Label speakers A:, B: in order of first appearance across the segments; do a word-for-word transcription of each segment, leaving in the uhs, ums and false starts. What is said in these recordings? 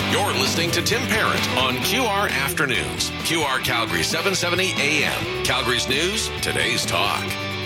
A: You're listening to Tim Parent on Q R Afternoons. Q R Calgary seven seventy A M. Calgary's news, today's talk.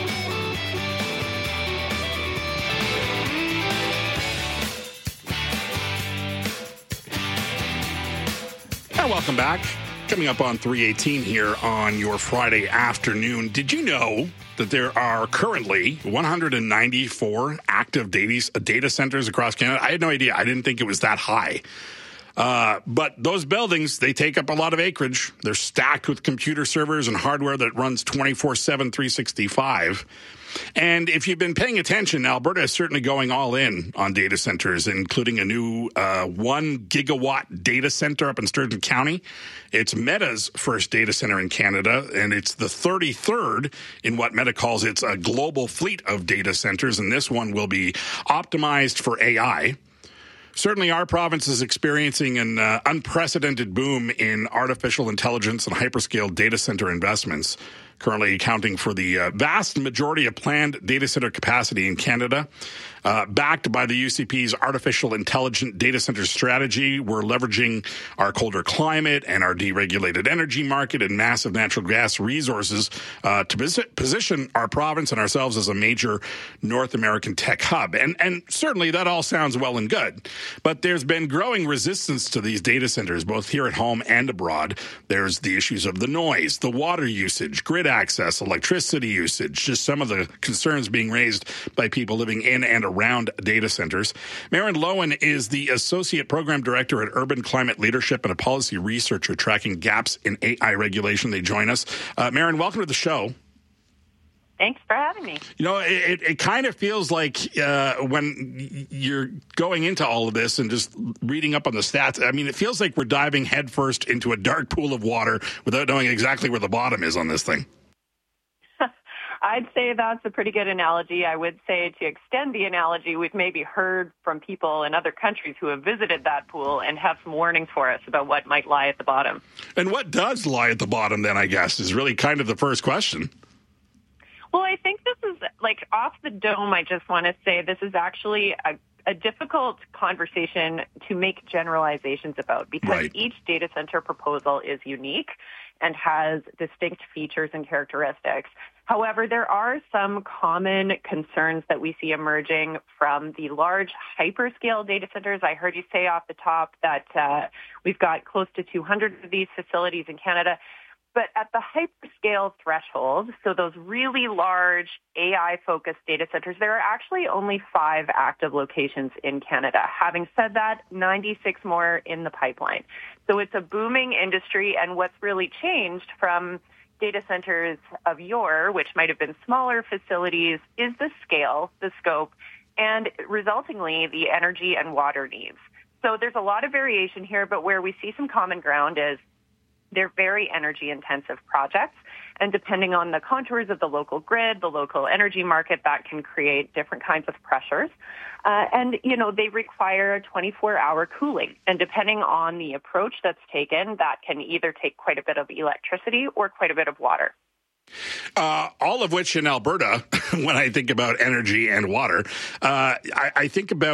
B: And welcome back. Coming up on three eighteen here on your Friday afternoon. Did you know that there are currently one hundred ninety-four active data, data centers across Canada? I had no idea. I didn't think it was that high. Uh, but those buildings, they take up a lot of acreage. They're stacked with computer servers and hardware that runs twenty-four seven, three sixty-five. And if you've been paying attention, Alberta is certainly going all in on data centers, including a new uh, one gigawatt data center up in Sturgeon County. It's Meta's first data center in Canada, and it's the thirty-third in what Meta calls its a global fleet of data centers. And this one will be optimized for A I. Certainly, our province is experiencing an uh, unprecedented boom in artificial intelligence and hyperscale data center investments, currently accounting for the uh, vast majority of planned data center capacity in Canada. Uh, backed by the U C P's artificial intelligent data center strategy, we're leveraging our colder climate and our deregulated energy market and massive natural gas resources uh, to pos- position our province and ourselves as a major North American tech hub. And, and certainly that all sounds well and good, but there's been growing resistance to these data centers, both here at home and abroad. There's the issues of the noise, the water usage, grid access, electricity usage, just some of the concerns being raised by people living in and around data centers. Maren Lowen is the Associate Program Director at Urban Climate Leadership and a policy researcher tracking gaps in A I regulation. They join us. Uh, Maren, welcome to the show.
C: Thanks for having me.
B: You know, it, it kind of feels like uh, when you're going into all of this and just reading up on the stats, I mean, it feels like we're diving headfirst into a dark pool of water without knowing exactly where the bottom is on this thing.
C: I'd say that's a pretty good analogy. I would say to extend the analogy, we've maybe heard from people in other countries who have visited that pool and have some warnings for us about what might lie at the bottom.
B: And what does lie at the bottom then, I guess, is really kind of the first question.
C: Well, I think this is, like, off the dome, I just want to say this is actually a, a difficult conversation to make generalizations about because
B: right.
C: each data center proposal is unique and has distinct features and characteristics. However, there are some common concerns that we see emerging from the large hyperscale data centers. I heard you say off the top that uh, we've got close to two hundred of these facilities in Canada. But at the hyperscale threshold, so those really large A I-focused data centers, there are actually only five active locations in Canada. Having said that, ninety-six more in the pipeline. So it's a booming industry, and what's really changed from data centers of yore, which might have been smaller facilities, is the scale, the scope, and resultingly the energy and water needs. So there's a lot of variation here, but where we see some common ground is they're very energy-intensive projects, and depending on the contours of the local grid, the local energy market, that can create different kinds of pressures. Uh, and, you know, they require twenty-four hour cooling, and depending on the approach that's taken, that can either take quite a bit of electricity or quite a bit of water.
B: Uh, all of which in Alberta, when I think about energy and water, uh, I, I think about